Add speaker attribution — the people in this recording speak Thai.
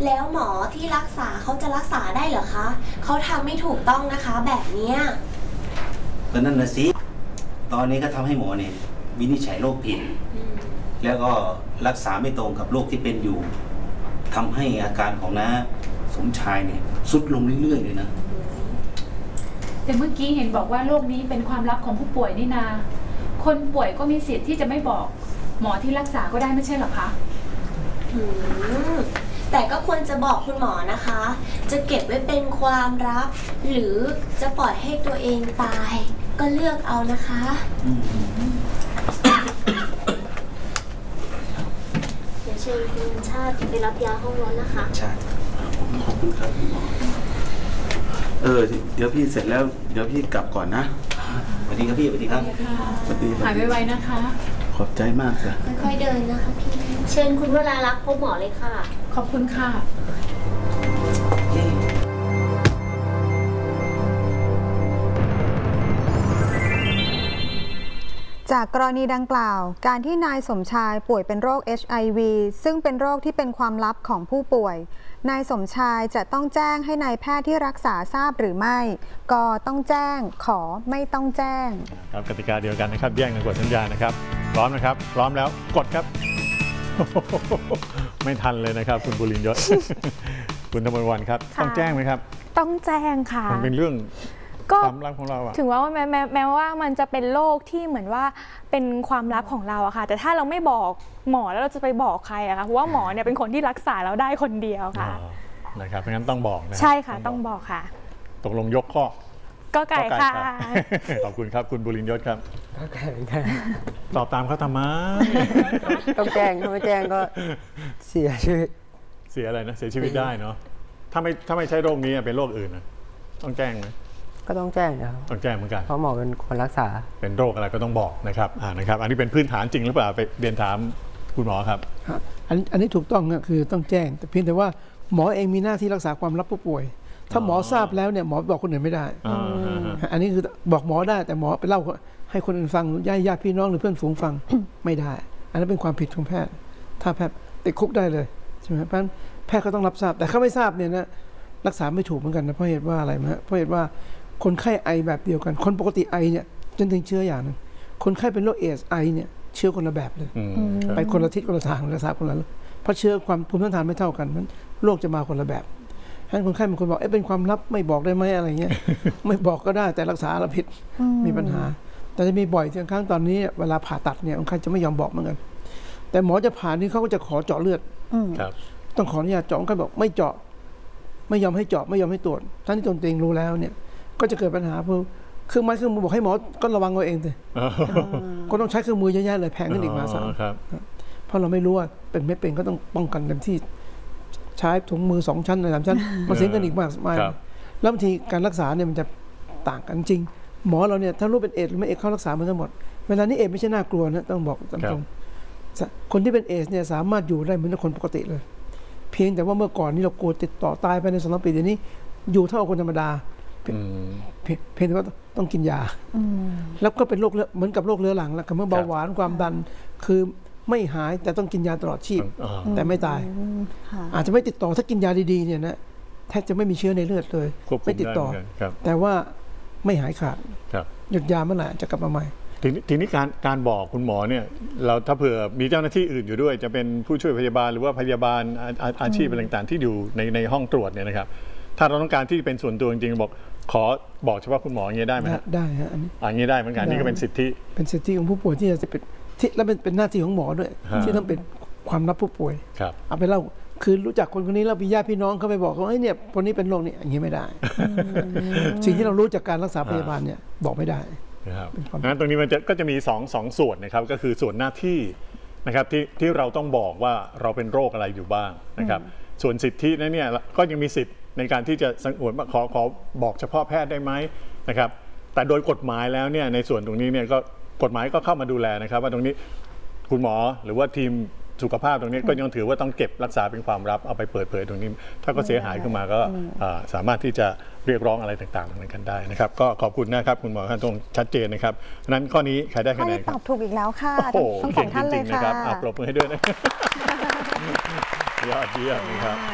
Speaker 1: แล้วหมอที่รักษาเขาจะรักษาได้เหรอคะเขาทำไม่ถูกต้องนะคะแบบเนี้ย
Speaker 2: ก็นั่นน่ะสิตอนนี้ก็ทำให้หมอเนี่ยวินิจฉัยโรคผิดแล้วก็รักษาไม่ตรงกับโรคที่เป็นอยู่ทำให้อาการของน้าสมชายเนี่ยทรุดลงเรื่อยๆเลยนะ
Speaker 3: แต่เมื่อกี้เห็นบอกว่าโรคนี้เป็นความลับของผู้ป่วยนี่นาคนป่วยก็มีสิทธิ์ที่จะไม่บอกหมอที่รักษาก็ได้ไม่ใช่หรอคะ
Speaker 1: แต่ก็ควรจะบอกคุณหมอนะคะ จะเก็บไว้เป็นความลับหรือจะปล่อยให้ตัวเองตายก็เลือกเอานะคะ
Speaker 4: เดี๋ยวเชิญคุณชาติไปรับยาห้องร้อนนะคะ
Speaker 2: ใช่ขอบคุณครับคุณหมอ
Speaker 5: เดี๋ยวพี่เสร็จแล้วเดี๋ยวพี่กลับก่อนนะ
Speaker 2: สวัสดีครับพี่สวัสดีครับ
Speaker 5: สวัสดี
Speaker 3: หายไวๆนะคะ
Speaker 5: ขอบใจมากจ้ะ
Speaker 1: ค่อยๆเดินนะคะพี่
Speaker 4: เชิญคุณวราลักษณ์พบหมอเลยค่ะ
Speaker 3: ขอบคุณค่ะ
Speaker 6: จากกรณีดังกล่าวการที่นายสมชายป่วยเป็นโรค HIV ซึ่งเป็นโรคที่เป็นความลับของผู้ป่วยนายสมชายจะต้องแจ้งให้นายแพทย์ที่รักษาทราบหรือไม่ก็ต้องแจ้งขอไม่ต้องแจ้ง
Speaker 7: ครับกติกาเดียวกันนะครับแย่งกันกดสัญญาณนะครับพร้อมนะครับพร้อมแล้วกดครับไม่ทันเลยนะครับคุณบุรินทร์ยศคุณธมรวรรณครับต้องแจ้งไหมครับ
Speaker 8: ต้องแจ้งค่ะ
Speaker 7: มันเป็นเรื่องความลับของเราอะ
Speaker 8: ถึงว่าแม้ว่ามันจะเป็นโรคที่เหมือนว่าเป็นความลับของเราอะค่ะแต่ถ้าเราไม่บอกหมอแล้วเราจะไปบอกใครอะคะเพราะว่าหมอเนี่ยเป็นคนที่รักษาเราได้คนเดียวค่ะ
Speaker 7: นะครับเพราะงั้นต้องบอกนะ
Speaker 8: ใช่ค่ะต้องบอกค่ะ
Speaker 7: ตกลงยกข้อ
Speaker 8: ก็ไก่ค่ะ
Speaker 7: ขอบคุณครับคุณบุรินทร์ยศครับ
Speaker 9: ก็ไก่เหมือนกัน
Speaker 7: ตอบตามเขาทำไม
Speaker 9: ต้องแจ้งถ้าไม่แจ้งก็เสียชีวิต
Speaker 7: เสียอะไรนะเสียชีวิตได้เนาะถ้าไม่ใช่โรคนี้เป็นโรคอื่นนะต้องแจ้งไหม
Speaker 9: ก็ต้องแจ้งนะครับ
Speaker 7: ต้องแจ้งเหมือนกัน
Speaker 9: เพราะหมอเป็นคนรักษา
Speaker 7: เป็นโรคอะไรก็ต้องบอกนะครับนะครับอันนี้เป็นพื้นฐานจริงหรือเปล่าไปเรียนถามคุณหมอครับ
Speaker 10: อันนี้ถูกต้องคือต้องแจ้งแต่เพียงแต่ว่าหมอเองมีหน้าที่รักษาความลับผู้ป่วยถ้าหมอทราบแล้วเนี่ยหมอบอกคนอื่นไม่ได้อันนี้คือบอกหมอได้แต่หมอไปเล่าให้คนอื่นฟังญาติพี่น้องหรือเพื่อนฝูงฟังไม่ได้อันนั้นเป็นความผิดของแพทย์ถ้าแพทย์ติดคุกได้เลยใช่ไหมเพราะฉะนั้นแพทย์ก็ต้องรับทราบแต่เขาไม่ทราบเนี่ยนะรักษาไม่ถูกเหมือนกันนะเพราะเหตุว่าอะไรนะเพราะเหตุว่าคนไข้ไอแบบเดียวกันคนปกติไอเนี่ยจนถึงเชื้ออย่างนึงคนไข้เป็นโรคเอดส์ไอเนี่ยเชื้อคนละแบบเลยไปคนละทิศคนละทางรักษาคนละเพราะเชื้อความภูมิต้านทานไม่เท่ากันมันโรคจะมาคนละแบบฉะนั้นคนไข้บางคนบอกเป็นความลับไม่บอกได้ไหมอะไรเงี้ยไม่บอกก็ได้แต่รักษาเราผิดมีปัญหาแต่จะมีบ่อยครั้งตอนนี้เวลาผ่าตัดเนี่ยคนไข้จะไม่ยอมบอกเหมือนกันแต่หมอจะผ่านี่เขาก็จะขอเจาะเลือดต้องขออนุญาตเจาะคนไข้บอกไม่เจาะไม่ยอมให้เจาะไม่ยอมให้ตรวจท่านที่ตนเองรู้แล้วเนี่ยก็จะเกิดปัญหาเพราะเครื่องไม้เครื่องมือบอกให้หมอก็ระวังเอาเองเลยก็ต้องใช้เครื่องมือเยอะๆเลยแพงขึ้นอีกมหาศาลเพราะเราไม่รู้ว่าเป็นไม่เป็นก็ต้องป้องกันเต็มที่ใช้ถุงมือ2 ชั้น3 ชั้นมันเสียเงินอีกมากมายแล้วบางทีการรักษาเนี่ยมันจะต่างกันจริงหมอเราเนี่ยถ้ารู้เป็นเอดส์หรือไม่เอดส์เขารักษาเหมือนกันหมดเวลานี้เอดส์ไม่ใช่น่ากลัวนะต้องบอกตรงๆคนที่เป็นเอดส์เนี่ยสามารถอยู่ได้เหมือนคนปกติเลยเพียงแต่ว่าเมื่อก่อนนี่เรากลัวติดต่อตายไปใน2 ปีเดี๋ยวนี้อยู่เท่าคนธรรมดาเพียงแต่ว่าต้องกินยาแล้วก็เป็นโรคเหมือนกับโรคเรื้อรังแล้วกับเมื่อเบาหวานความดันคือไม่หายแต่ต้องกินยาตลอดชีพแต่ไม่ตายอาจจะไม่ติดต่อถ้ากินยาดีๆเนี่ยนะแทบจะไม่มีเชื้อในเลือดเลยไม่ติดต่อแต่ว่าไม่หายขาดหยุดยาเมื่อไหร่จะกลับมาใหม่
Speaker 7: ทีนี้การบอกคุณหมอเนี่ยเราถ้าเผื่อมีเจ้าหน้าที่อื่นอยู่ด้วยจะเป็นผู้ช่วยพยาบาลหรือว่าพยาบาลอาชีพอะไรต่างๆที่อยู่ในห้องตรวจเนี่ยนะครับถ้าเราต้องการที่เป็นส่วนตัวจริงๆบอกเฉพาะคุณหมออย่างนี้ได้ไหม
Speaker 10: ได้ฮะอัน
Speaker 7: นี้ได้เหมือนกันนี่ก็เป็นสิทธิ
Speaker 10: ของผู้ป่วยที่จะเป็นและเป็นหน้าที่ของหมอด้วยที่ต้องเป็นความลับผู้ป่วยเอาไปเล่าคือรู้จักคนนี้เรามีญาติพี่น้องเขาไปบอกเขาเนี่ยคนนี้เป็นโรคนี้อย่างนี้ไม่ได้สิ่งที่เรารู้จากการรักษาพยาบาลเนี่ยบอกไม่ได้
Speaker 7: นะครับงั้นตรงนี้มันก็จะมีสองส่วนนะครับก็คือส่วนหน้าที่นะครับที่เราต้องบอกว่าเราเป็นโรคอะไรอยู่บ้างนะครับส่วนสิทธินั้นเนี่ยก็ยังมีสิทธิ์ในการที่จะสังวนขอบอกเฉพาะแพทย์ได้ไหมนะครับแต่โดยกฎหมายแล้วเนี่ยในส่วนตรงนี้เนี่ยก็กฎหมายก็เข้ามาดูแลนะครับว่าตรงนี้คุณหมอหรือว่าทีมสุขภาพตรงนี้ก็ยังถือว่าต้องเก็บรักษาเป็นความลับเอาไปเปิดเผยตรงนี้ถ้าก็เสียหายขึ้นมาก็สามารถที่จะเรียกร้องอะไรต่างๆนั้นกันได้นะครับก็ขอบคุณนะครับคุณหมอท่านตรงชัดเจนนะครับนั้นข้อนี้ใครได้คะแนน
Speaker 6: ตอบถูกอีกแล้วค่ะ
Speaker 7: ทั้งสองท่านเลยค่ะปรบมือให้ด้วยนะยอดเยี่ยมนะครับ